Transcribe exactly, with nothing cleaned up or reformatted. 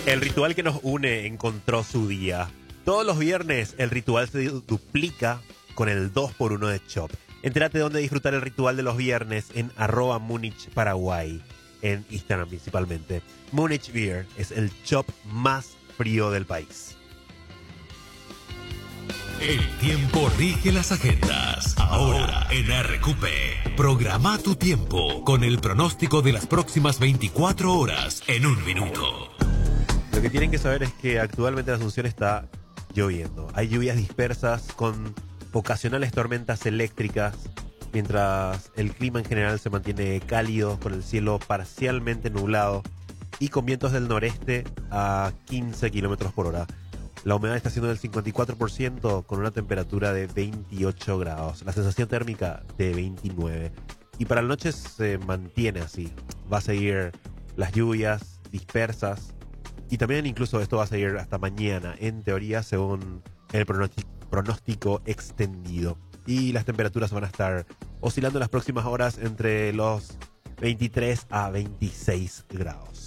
El ritual que nos une encontró su día. Todos los viernes el ritual se duplica con el dos por uno de Chop. Entérate dónde disfrutar el ritual de los viernes en arroba Múnich Paraguay, en Instagram principalmente. Múnich Beer es el Chop más frío del país. El tiempo rige las agendas. Ahora en R Q P. Programa tu tiempo con el pronóstico de las próximas veinticuatro horas en un minuto. Lo que tienen que saber es que actualmente en Asunción está lloviendo. Hay lluvias dispersas con ocasionales tormentas eléctricas, mientras el clima en general se mantiene cálido, con el cielo parcialmente nublado y con vientos del noreste a quince kilómetros por hora. La humedad está siendo del cincuenta y cuatro por ciento con una temperatura de veintiocho grados. La sensación térmica de veintinueve. Y para la noche se mantiene así. Va a seguir las lluvias dispersas. Y también incluso esto va a seguir hasta mañana, en teoría, según el pronóstico extendido. Y las temperaturas van a estar oscilando en las próximas horas entre los veintitrés a veintiséis grados.